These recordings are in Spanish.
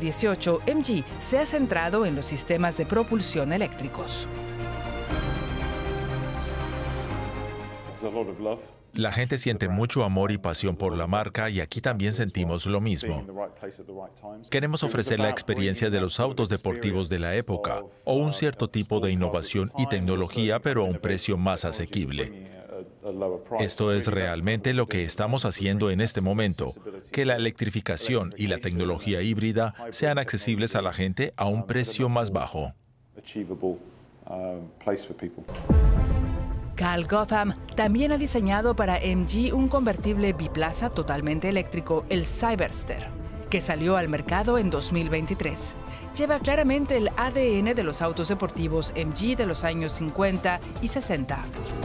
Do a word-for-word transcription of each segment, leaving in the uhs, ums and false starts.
dieciocho, M G se ha centrado en los sistemas de propulsión eléctricos. La gente siente mucho amor y pasión por la marca y aquí también sentimos lo mismo. Queremos ofrecer la experiencia de los autos deportivos de la época o un cierto tipo de innovación y tecnología, pero a un precio más asequible. Esto es realmente lo que estamos haciendo en este momento, que la electrificación y la tecnología híbrida sean accesibles a la gente a un precio más bajo. Carl Gotham también ha diseñado para M G un convertible biplaza totalmente eléctrico, el Cyberster, que salió al mercado en dos mil veintitrés. Lleva claramente el A D N de los autos deportivos M G de los años cincuenta y sesenta.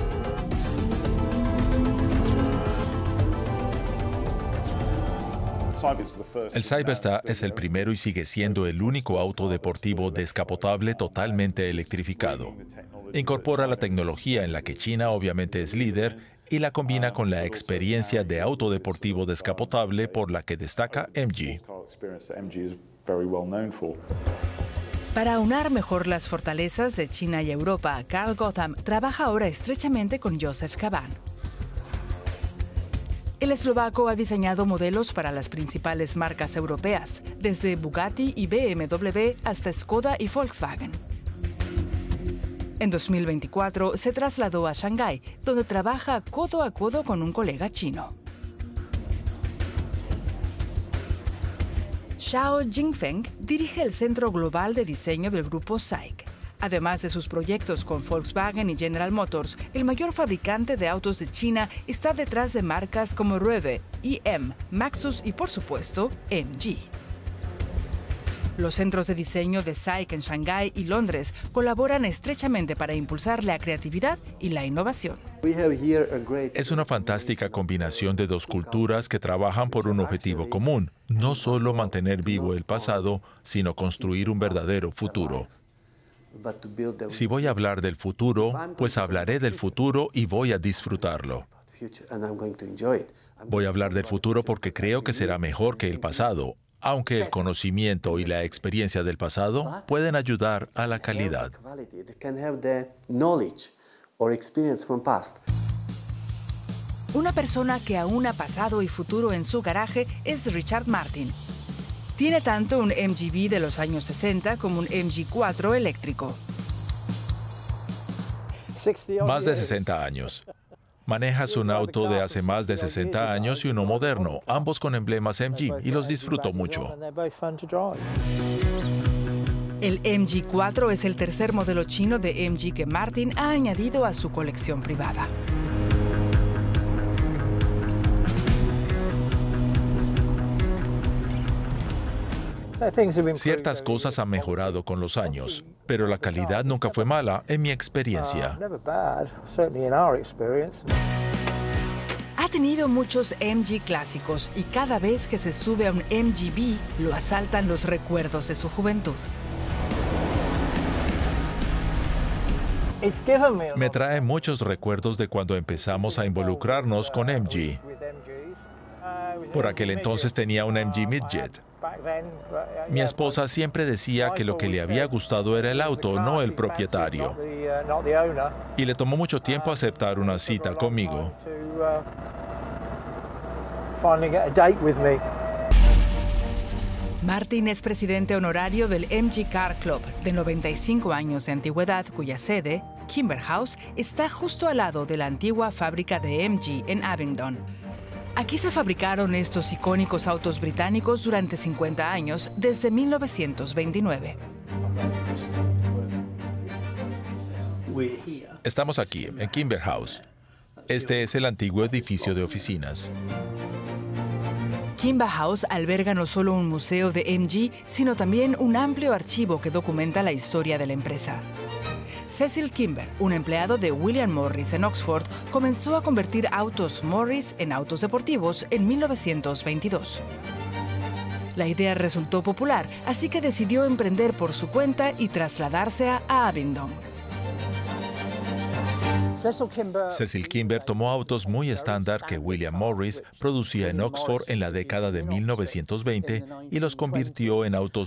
El Cyberster es el primero y sigue siendo el único auto deportivo descapotable totalmente electrificado. Incorpora la tecnología en la que China obviamente es líder y la combina con la experiencia de auto deportivo descapotable por la que destaca M G. Para aunar mejor las fortalezas de China y Europa, Carl Gotham trabaja ahora estrechamente con Joseph Kavan. El eslovaco ha diseñado modelos para las principales marcas europeas, desde Bugatti y B M W hasta Skoda y Volkswagen. En dos mil veinticuatro se trasladó a Shanghái, donde trabaja codo a codo con un colega chino. Xiao Jingfeng dirige el Centro Global de Diseño del grupo S A I C. Además de sus proyectos con Volkswagen y General Motors, el mayor fabricante de autos de China está detrás de marcas como Roewe, I M, Maxus y, por supuesto, M G. Los centros de diseño de S A I C en Shanghái y Londres colaboran estrechamente para impulsar la creatividad y la innovación. Es una fantástica combinación de dos culturas que trabajan por un objetivo común, no solo mantener vivo el pasado, sino construir un verdadero futuro. Si voy a hablar del futuro, pues hablaré del futuro y voy a disfrutarlo. Voy a hablar del futuro porque creo que será mejor que el pasado, aunque el conocimiento y la experiencia del pasado pueden ayudar a la calidad. Una persona que aúna pasado y futuro en su garaje es Richard Martin. Tiene tanto un M G B de los años sesenta como un M G cuatro eléctrico. Más de sesenta años. Manejas un auto de hace más de sesenta años y uno moderno, ambos con emblemas M G, y los disfruto mucho. El M G cuatro es el tercer modelo chino de M G que Martin ha añadido a su colección privada. Ciertas cosas han mejorado con los años, pero la calidad nunca fue mala en mi experiencia. Ha tenido muchos M G clásicos y cada vez que se sube a un M G B lo asaltan los recuerdos de su juventud. Me trae muchos recuerdos de cuando empezamos a involucrarnos con M G. Por aquel entonces tenía un M G Midget. Mi esposa siempre decía que lo que le había gustado era el auto, no el propietario. Y le tomó mucho tiempo aceptar una cita conmigo. Martin es presidente honorario del M G Car Club, de noventa y cinco años de antigüedad, cuya sede, Kimber House, está justo al lado de la antigua fábrica de M G en Abingdon. Aquí se fabricaron estos icónicos autos británicos durante cincuenta años, desde mil novecientos veintinueve. Estamos aquí, en Kimber House. Este es el antiguo edificio de oficinas. Kimber House alberga no solo un museo de M G, sino también un amplio archivo que documenta la historia de la empresa. Cecil Kimber, un empleado de William Morris en Oxford, comenzó a convertir autos Morris en autos deportivos en mil novecientos veintidós. La idea resultó popular, así que decidió emprender por su cuenta y trasladarse a Abingdon. Cecil Kimber tomó autos muy estándar que William Morris producía en Oxford en la década de mil novecientos veinte y los convirtió en autos